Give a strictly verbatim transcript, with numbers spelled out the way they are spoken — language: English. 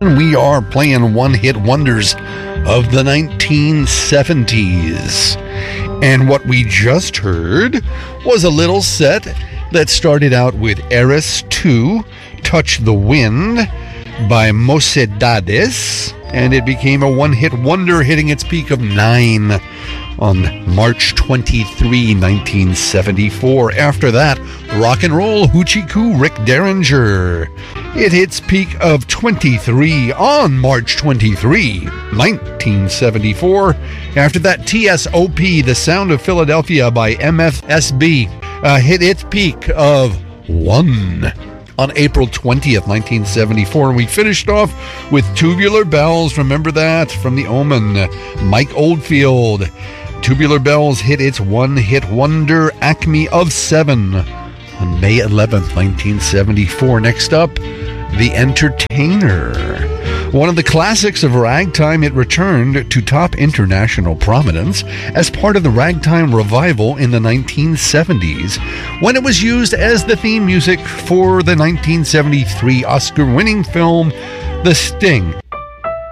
We are playing one-hit wonders of the nineteen seventies. And what we just heard was a little set that started out with Eris two, Touch the Wind by Mocedades, and it became a one-hit wonder, hitting its peak of nine on March twenty-third, nineteen seventy-four. After that, Rock and Roll Hoochie Coo, Rick Derringer. It hits peak of twenty-three on March twenty-third, nineteen seventy-four. After that, T S O P, The Sound of Philadelphia by M F S B, uh, hit its peak of one on April twentieth, nineteen seventy-four. And we finished off with Tubular Bells. Remember that from The Omen, Mike Oldfield. Tubular Bells hit its one-hit wonder, Acme of Seven, on May eleventh, nineteen seventy-four. Next up, The Entertainer. One of the classics of ragtime, it returned to top international prominence as part of the ragtime revival in the nineteen seventies, when it was used as the theme music for the nineteen seventy-three Oscar-winning film The Sting.